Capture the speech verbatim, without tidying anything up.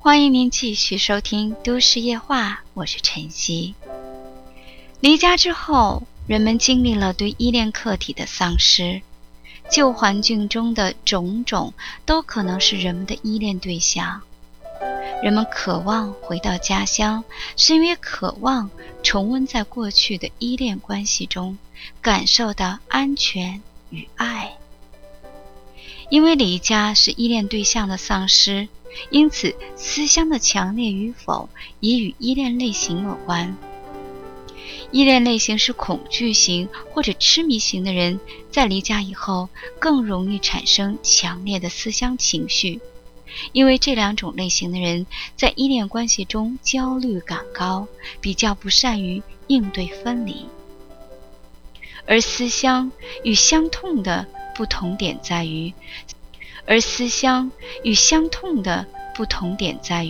欢迎您继续收听都市夜话，我是晨曦。离家之后，人们经历了对依恋客体的丧失，旧环境中的种种都可能是人们的依恋对象。人们渴望回到家乡，是因为渴望重温在过去的依恋关系中感受到安全与爱。因为离家是依恋对象的丧失，因此思乡的强烈与否也与依恋类型有关。依恋类型是恐惧型或者痴迷型的人，在离家以后更容易产生强烈的思乡情绪，因为这两种类型的人在依恋关系中焦虑感高，比较不善于应对分离。而思乡与相痛的不同点在于，而思乡与相痛的不同点在于